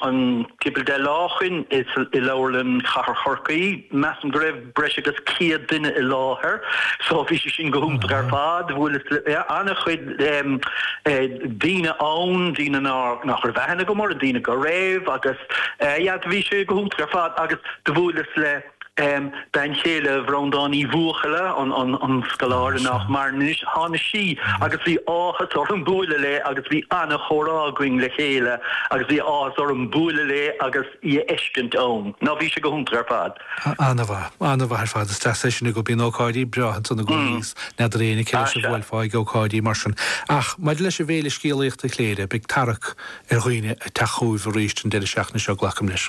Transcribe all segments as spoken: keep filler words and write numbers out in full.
an Kibble de Lachin is i Lowland Char Chorky, Mass and Grave Brescigus Kia Dinner i Laher, so if you can go home to Garfad, will it, yeah, Anna Chid, um, Dina Own, Dina nach Vanagomor, Dina Garave, August, yeah, the Visha go home to Garfad, August, the Wulisle. Um, ben chéile bhrán í bhuachile an an an scaláir nach mar níos hána sí agus bhí áthas or an búile le agus bhí anna chóráguing le chéile agus bhí áthas or an búile le agus í eiscint ón. Ná bhí sé go húntar ar fad. Anna bha, anna bha ar fad is tá seisina go bíon ócáidí breathan sanna gúnís na dréana céile se bhfuil fáig ócáidí mar sin. Ach, maid leis a bhéile scíalaíochta chléire beag tarach ar chuoine a tachuúh a ríist an deile seachna seo glacham leis.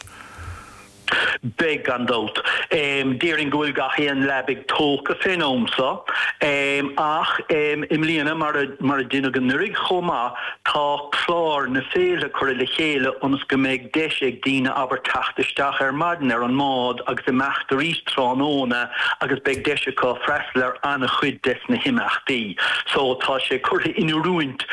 Big and out. Um, Deering Gul Gahian Labig Toka Fenomsa. Um, ach, um, Imliana Maradina Ganurig Homa, Ta Klor, Nefela Correlechele, ons gemeg Deshek Dina aber Tachtestach er Madner on Maud, Ag the Machter East Tronona, Agus Beg Desheka Fressler Anna Chud Desna Himachti. So Tashe Curry in ruined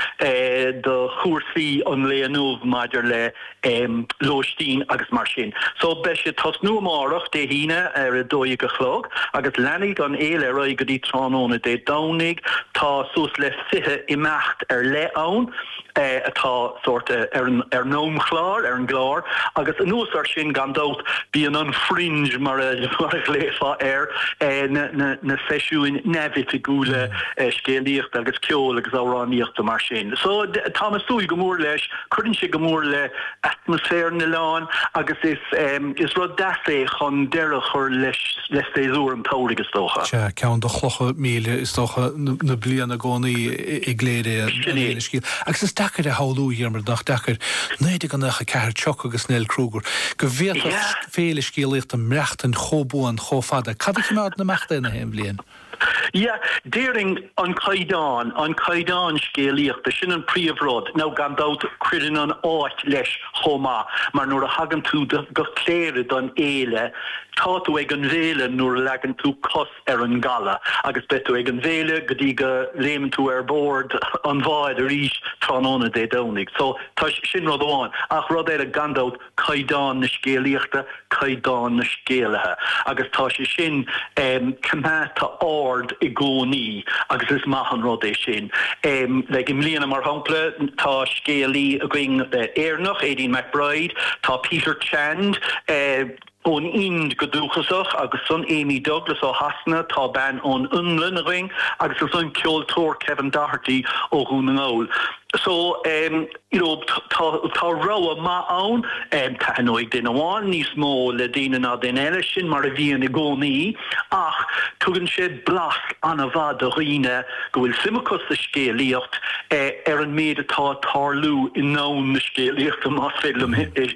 the Hursi on Leonov Maderle um, Lostein Agus Marshin. So Beshe tas nu marach de hine er a dói gechlog, agus lenig an éile roi godi trónóna de daunig, tá sos le sithe imacht er le aun, Uh, atá sort uh, er an er nóim chlár er an glár agus an úsar sin gandát bí an an fringe mar a mar a léfa er uh, na na na feisiúin nevit a gúle uh, scéalaíocht agus ceol agus áráníocht mar sin. So tá masúi gomór leis chuann sé gomór le atmosfér na lán agus is um, is rud dasé chun deire chur leis leis éúr an tárigus tócha. Se ceann do chlocha míle is tócha na bliana gcónaí i gléire a scíal. Agus is Dakar a hálú mar nach Dakar néidir gan nach a ceir teach agus Nell Kruger go bhéad féle scíalaíocht an mreachtain chóbúan chófada. Cad a cimad na meachta na héim blian? Ja, Deering an Caidán, an Caidán scéalaíocht, the sin an príomhrod, now gandát cridin an áit leis chomá, mar nuair a hagan tú go cléire don éile, tá tú ag an bhéile nuair a legan tú cos ar an gala, agus bet tú ag an bhéile go dtí go léimeann tú ar bord an bháid a rís trónóna de daunig. So tá sin rud amháin, ach rud é a gandát Caidán na scéalaíochta, Caidán na scéalathe, agus tá sé sin um, cemata ord i gcónaí agus is maithan rud é sin. Um, le im líana mar hampla tá scéalaí a going éarnach, Aidan McBride, tá Peter Chand, uh, ón ind go dúchasach agus son Amy Douglas ó hasna tá ben ón unlan a ring agus is son ceoltóir Kevin Doherty ó Húnagáil. So, um, you know, tá rá a má ann, um, tá hanóig den amháin níos mó le daine ná den eile sin mar a bhíon i gcónaí, ach tugann sé blas an a bhd a riine go bhfuil simachas a scéalaíocht uh, ar an méad atá tarlú i nán na scéalaíocht a más félum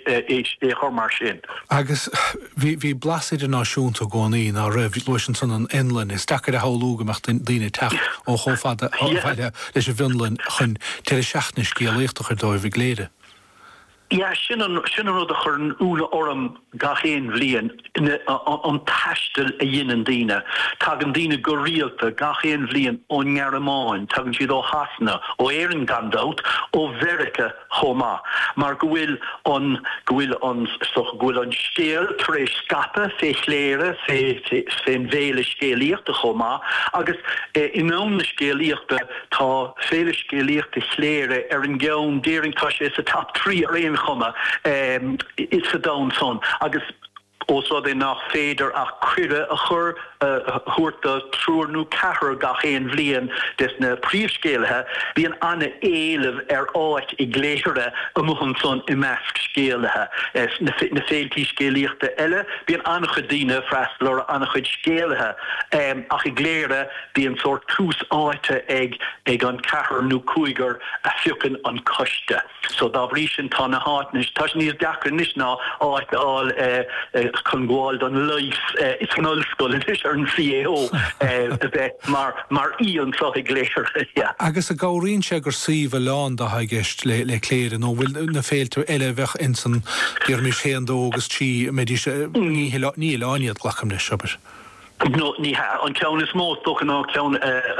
é chomar sin. Agus bhí blasid a náisiúnta gcónaí ná raibh luisin san an inlan is Dakar a hálú gomeach daine teach ó chófada leis a bhinlan chun seachna scéalaíochtach ar dóibh gléire. Ja, sin an rud a chur an úla orm gachéin bblion an taistil a dhéanaan daine. Tá an daine go rialta gachéin bblion ó ngearmáin, tá an siad ó hasna, ó éireann gandát, ó Mheireachta chomá. Mar go bhfuil an go bhfuil an go bhfuil an scéal tar éis scape, fé chléire, fé an bhéile scéalaíochta chomá, agus in ón na scéalaíochta tá féile scéalaíochta chléire ar an gceann Deering tá sé sa top trí ar éon chuma um, it's a down son agus also they nach féidir ach cuire a chur chuirta trúrnú cethir gachéon bblion des na príomhscéalathe bhí an anna éilimh ar áit i gléire a muthan son i measc scéalathe na féiltí scéalaíochta eile bhí an anna chudaine freistal anna chud scéalathe um, ach i gléire bhí an sort tús áite ag ag an cethirnú cúigar a fiúcan an coiste. So dá bhrí sin tá na háitnis tá níos deachar níos ná áit áil chun gháil don leif is an ollscoil is ar an C A O mar mar íon sa gléir. Agus a gáiríonn sé gur suíomh lán dá haigist le le cléire nó bhfuil na féiltar eile bheith insan gur mí chéan dó agus tí médí ní láinead glacham leis sibair. No, ní ha an cean is mó stocha ná cean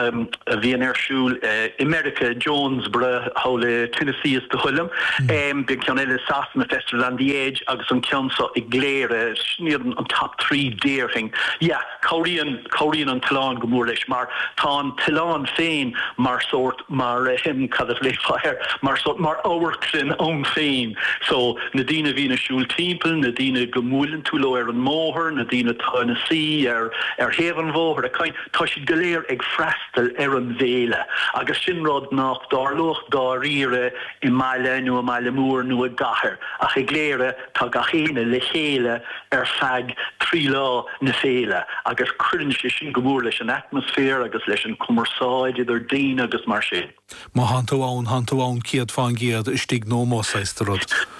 a bhíon arsúil America Jonesboro hála Tennessee is do chuilm be cean eile Sasna Festival an the Edge agus an cean sa i gléire snían an top three déirthing. Ja, choíon choíon an talán go mór leis mar tá an talán féin mar sort mar him cad a léfáir mar sort mar áhaclin ón féin. So na dtíine bhína siúil timppel, na dtíine go múlann tú le ar an móthir, na dtíine Tennessee ar ar hevan bhór a kain tá si goléir ag freistal ar an bhéle agus sinrád nach darloch dá rire i meile nu a meile mór nu a gahar ach ag léire tá gachéine le chéile ar feig trí lá na féle agus crunn si sin gomór leis an atmosfér agus leis an cumarsáid idir daine agus mar sé. Má hantaháin hantaháin ciad fáin giad istig nómós éistarod.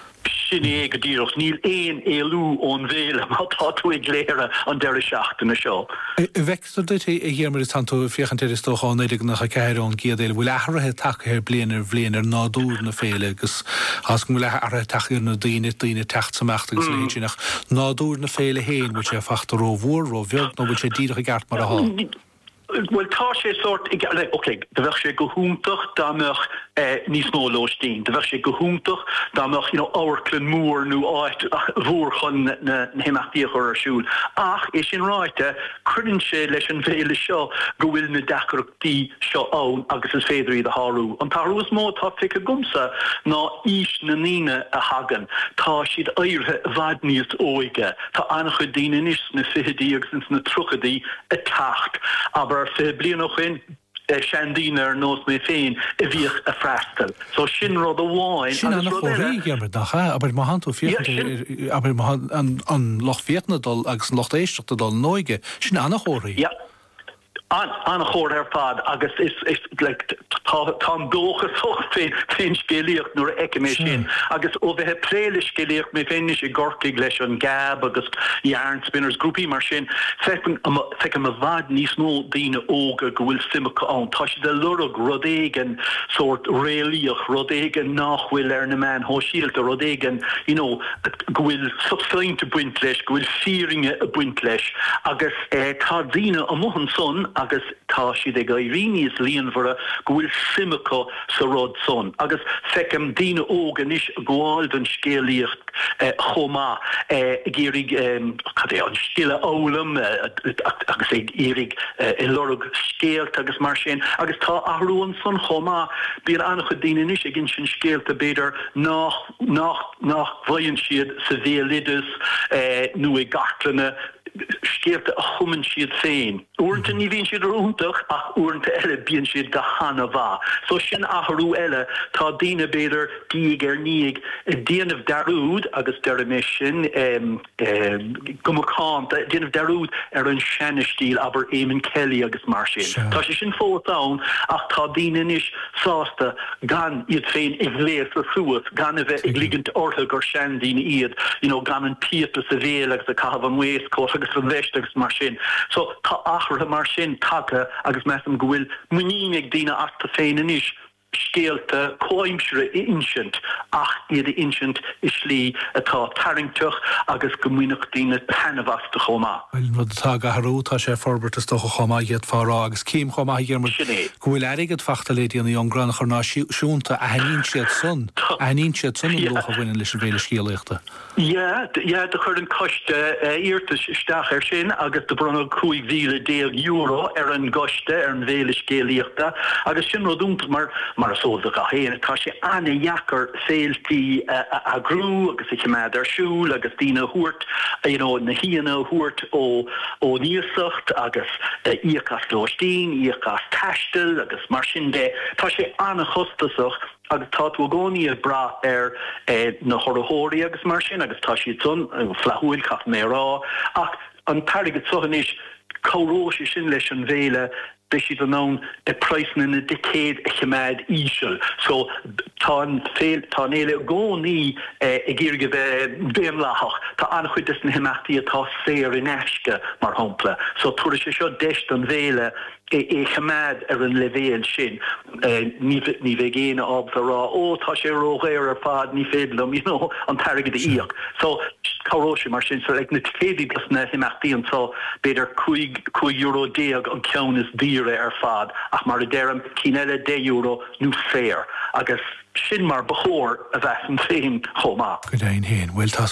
Sinné go díoch níl éon éú ón bhéle má tá tú ag léire an deir seachtain na seo. Vextar dut i dhéarmar is tanú fiochantéir is tóáin éidir nach a ceirón giadéile bhfuil ahrathe takeir blianaar bblianaar nádúr na féile agus as go bhfuil ahrathe takeir na daine daine techt samachta agus léidirnach nádúr na féile héin bhil sé fachtar ó bhór ó bheag nó bhil sé díadach a gart mar a há. Well, tá sé sort, oké, de bheith sé go húntaach dámach níos mó lóistín, de bheith sé go húntaach dámach áhaclann mór nó áit bhór chun na himachtíoch ar siúil. Ach, is sin ráite, crunn sé leis an bhéile seo go bhfuil na deachreachtaí seo ann agus is féidir iad a tharú. An tarú is mó tá fiche gumsa ná ís na níine a hagan. Tá siad éirthe bhad níos óige. Tá annach chu daine níos na fihidí agus na truchadaí a tacht. Aber fe blian noch in Shandine ar nós mé féin a bhíoch a freistal. So sin rud a bháin sin an choí geair dacha, aber má hanú fi aber an loch Vietnadal agus an locht éisteachta dal nóige sin anna choirí. Ja. An an chóir ar fad agus is is like tá dóchas hocht féin féin scéalaocht nuair eice mé sin agus ó bheitthe préile scéalaocht mé féin is i gorcaigh leis an gab agus yarn spinners grúpaí mar sin feiceann a bhad níos mó daoine óga go bhfuil simcha ann. Tá si de lurug rud éigean sort réalaíoch rud éigean nachhfuil ar na man hóisialta rud éigean you know go bhfuil substainte buint leis go bhfuil fíringe a buint leis agus tá daoine a mohan son agus tá siad ag éiríní is líonmhara go bhfuil simcha sa rud son. Agus feicim daoine ógan is gháil den scéalaíocht chomá géirigh cadé an stille ólam agus ag éirigh i lorug scéalt agus mar sin agus tá ahrúan son chomá bíar annach chu daoine is ag in sin scéalta beidir nach nach nach bhain siad sa bhéalidas nó i gartlanne skeerte a chummen siad féin. Oorte ní vín siad rúntaach ach oorte eile bíon siad de hanna bha. So sin aharú eile tá daine beidir díag ar níag déanamh darúd agus deire mé sin gomachán déanamh darúd ar an seanistíl aber Éamon Kelly agus mar sin. Tá sé sin fótán ach tá daine is sásta gan iad féin ag léir a suas gan a bheith ag ligint ortha gur sean daine iad you know, gan an pípa sa bhéal agus a cahabh an waistcoat agus an bheiste mar sin. So tá achratha mar sin take agus meam go bhfuil muíag daine asta féin is scéalta cóimsere insint ach iad insint is lí atá taringtuch agus gomúnach daine penahasta chomá. Well rud tá gaharú tá sé forbert is stocha chomá iad fárá agus cím chomá hiarmar go bhfuil airigad fachta léí an an granach ar náisiúnta a haín siad sun a haín siad sun locha bhfuin leis an bhéile scéalaíochta. Ja, ja, de chur an coiste eertes staach er sin agus de bron koig wiele deel euro er een goste er een vele skeelichta agus sin rodúnt maar maar so de ga heen ta se aan jacker seelti a grú agus ik me der siúl agus dina hoort you know na hiene hoort o o niesucht agus iekas loosteen iekas tastel agus mar sin de ta se aan chostesoch agus tá gcóí a bra ar na chorthóirí agus mar sin agus tá siad son flathúil chaf mé rá ach an tarigad sohanis choróisi sin leis an bhéile be siad an nán a praisna na decéad a cheméid ísel. So tá tá éile gcóí i ggéirge bheith béimlachach tá anchuid is na himachtaí atá séir in eisce mar hampla. So tuair sé seo deist an bhéile é chamaad ar an levéil sin ní bheith géine ab rá ó tá sé rógéir ar fad ní fédlum an targad íoch. So choróisi mar sin so ag na fédí gus na himachtaíon so beidir chuig euro déag an ceann is díre ar fad ach mar a déirem cíile dé euro nó fér agus sin mar bechór a bheith an féin chomá. Go daon héin, bhfuil tá